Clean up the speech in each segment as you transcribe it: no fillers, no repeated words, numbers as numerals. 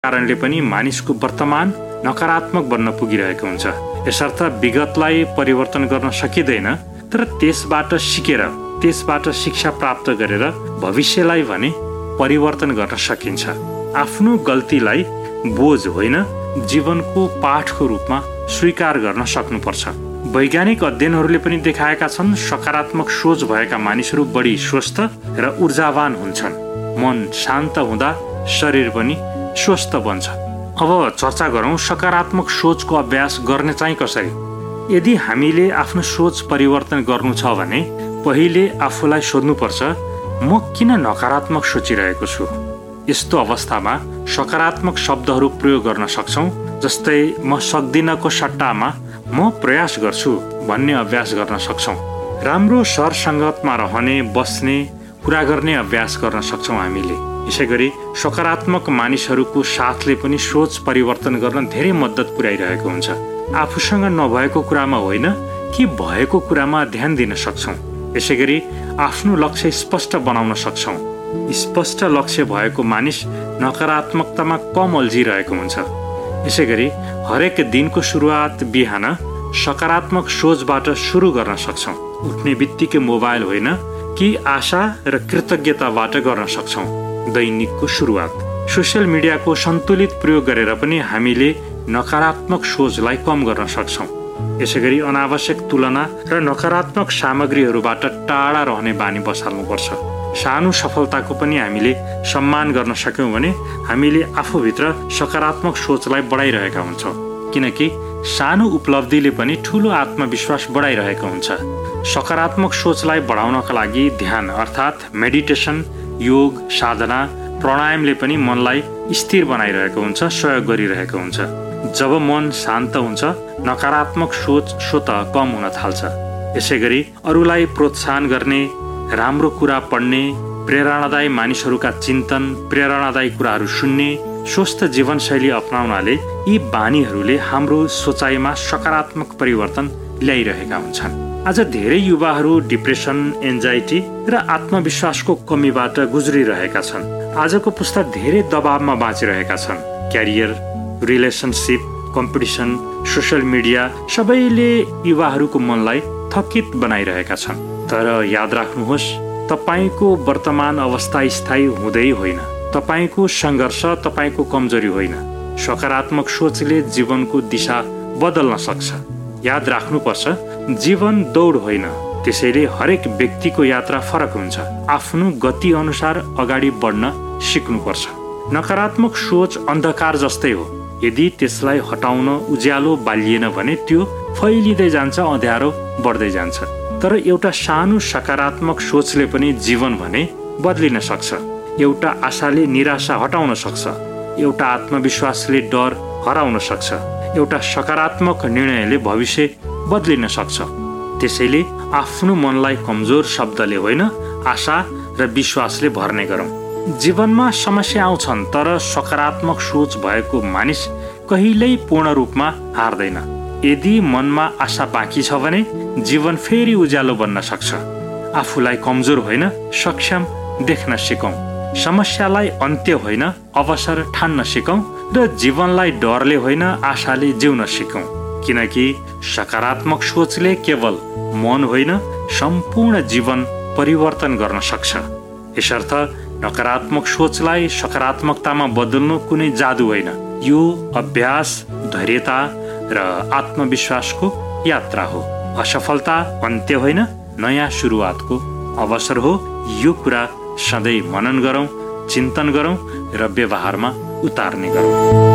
कारणले पनि मानिसको वर्तमान नकारात्मक बन्न पुगिरहेको हुन्छ। यसर्थ विगतलाई परिवर्तन गर्न सकिँदैन, तर त्यसबाट सिकेर त्यसबाट शिक्षा प्राप्त गरेर भविष्यलाई भने परिवर्तन गर्न सकिन्छ। आफ्नो गल्तीलाई बोझ होइन, जीवनको पाठको रूपमा स्वीकार गर्न सक्नुपर्छ। वैज्ञानिक अध्ययनहरूले पनि देखाएका छन् सकारात्मक सोच भएका मानिसहरू बढी स्वस्थ र ऊर्जावान हुन्छन्। मन शान्त हुँदा शरीर पनि स्वस्थ बन्छ। अब चर्चा गरौँ सकारात्मक सोचको अभ्यास गर्ने चाहिँ कसरी। यदि हामीले आफ्नो सोच परिवर्तन गर्नु छ भने पहिले आफूलाई सोध्नुपर्छ, म किन नकारात्मक सोचिरहेको छु। यस्तो अवस्थामा सकारात्मक शब्दहरू प्रयोग गर्न सक्छौँ, जस्तै म सक्दिनको सट्टामा म प्रयास गर्छु भन्ने अभ्यास गर्न सक्छौँ। राम्रो सरसङ्गतमा रहने, बस्ने, कुरा गर्ने अभ्यास गर्न सक्छौँ हामीले। यसै गरी सकारात्मक मानिसहरूको साथले पनि सोच परिवर्तन गर्न धेरै मद्दत पुर्याइरहेको हुन्छ। आफूसँग नभएको कुरामा होइन कि भएको कुरामा ध्यान दिन सक्छौँ। यसै गरी आफ्नो लक्ष्य स्पष्ट बनाउन सक्छौँ। स्पष्ट लक्ष्य भएको मानिस नकारात्मकतामा कम अल्झिरहेको हुन्छ। यसै गरी हरेक दिनको सुरुवात बिहान सकारात्मक सोचबाट सुरु गर्न सक्छौँ। उठ्ने बित्तिकै मोबाइल होइन कि आशा र कृतज्ञताबाट गर्न सक्छौँ। दैनिकको सुरुवात सोसियल मिडियाको सन्तुलित प्रयोग गरेर पनि हामीले नकारात्मक सोचलाई कम गर्न सक्छौँ। यसै गरी अनावश्यक तुलना र नकारात्मक सामग्रीहरूबाट टाढा रहने बानी बसाल्नुपर्छ। सानो सफलताको पनि हामीले सम्मान गर्न सक्यौँ भने हामीले आफूभित्र सकारात्मक सोचलाई बढाइरहेका हुन्छौँ, किनकि सानो उपलब्धिले पनि ठुलो आत्मविश्वास बढाइरहेको हुन्छ। सकारात्मक सोचलाई बढाउनका लागि ध्यान अर्थात् मेडिटेसन, योग, साधना, प्राणायामले पनि मनलाई स्थिर बनाइरहेको हुन्छ, सहयोग गरिरहेको हुन्छ। जब मन शान्त हुन्छ नकारात्मक सोच स्वतः कम हुन थाल्छ। यसै गरी अरूलाई प्रोत्साहन गर्ने, राम्रो कुरा पढ्ने, प्रेरणादायी मानिसहरूका चिन्तन, प्रेरणादायी कुराहरू सुन्ने, स्वस्थ जीवनशैली अपनाउनाले यी बानीहरूले हाम्रो सोचाइमा सकारात्मक परिवर्तन ल्याइरहेका हुन्छन्। आज धेरै युवाहरू डिप्रेसन, एन्जाइटी र आत्मविश्वासको कमीबाट गुज्रिरहेका छन्। आजको पुस्ता धेरै दबावमा बाँचिरहेका छन्। Career, relationship, competition, social media सबैले युवाहरूको मनलाई थकित बनाइरहेका छन्। तर याद राख्नुहोस्, तपाईँको वर्तमान अवस्था स्थायी हुँदै होइन। तपाईँको सङ्घर्ष तपाईँको कमजोरी होइन। सकारात्मक सोचले जीवनको दिशा बदल्न सक्छ। याद राख्नुपर्छ, जीवन दौड होइन, त्यसैले हरेक व्यक्तिको यात्रा फरक हुन्छ। आफ्नो गति अनुसार अगाडि बढ्न सिक्नुपर्छ। नकारात्मक सोच अन्धकार जस्तै हो, यदि त्यसलाई हटाउन उज्यालो बालिएन भने त्यो फैलिँदै जान्छ, अँध्यारो बढ्दै जान्छ। तर एउटा सानो सकारात्मक सोचले पनि जीवन भने बदलिन सक्छ। एउटा आशाले निराशा हटाउन सक्छ। एउटा आत्मविश्वासले डर हराउन सक्छ। एउटा सकारात्मक निर्णयले भविष्य बदलिन सक्छ। त्यसैले आफ्नो मनलाई कमजोर शब्दले होइन, आशा र विश्वासले भर्ने गरौँ। जीवनमा समस्या आउँछन्, तर सकारात्मक सोच भएको मानिस कहिल्यै पूर्ण रूपमा हार्दैन। यदि मनमा आशा बाँकी छ भने जीवन फेरि उज्यालो बन्न सक्छ। आफूलाई कमजोर होइन, सक्षम देख्न सिकौँ। समस्यालाई अन्त्य होइन, अवसर ठान्न सिकौँ र जीवनलाई डरले होइन, आशाले जिउन सिकौँ। किनकि सकारात्मक सोचले केवल मन होइन, सम्पूर्ण जीवन परिवर्तन गर्न सक्छ। यसर्थ नकारात्मक सोचलाई सकारात्मकतामा बदल्नु कुनै जादु होइन, यो अभ्यास, धैर्यता र आत्मविश्वासको यात्रा हो। असफलता अन्त्य होइन, नयाँ सुरुवातको अवसर हो। यो कुरा सधैँ मनन गरौँ, चिन्तन गरौँ र व्यवहारमा उतार्ने गरौँ।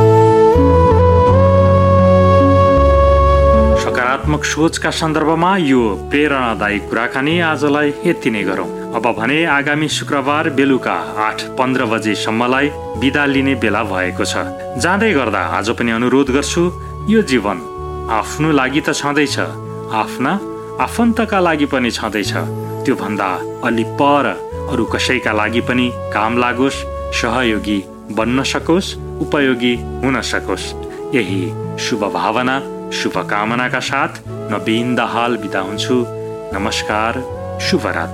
सकारात्मक सोचका सन्दर्भमा यो प्रेरणादायी कुराकानी आजलाई यति नै गरौँ। अब भने आगामी शुक्रबार बेलुका 8:15 बजेसम्मलाई बिदा लिने बेला भएको छ। जाँदै गर्दा आज पनि अनुरोध गर्छु, यो जीवन आफ्नो लागि त छँदैछ, आफ्ना आफन्तका लागि पनि छँदैछ। त्यो भन्दा अलि पर अरू कसैका लागि पनि काम लागोस्, सहयोगी बन्न सकोस्, उपयोगी हुन सकोस्। यही शुभ भावना, शुभकामनाका साथ नवीन दाहाल बिदा हुन्छु। नमस्कार, शुभरात्रि।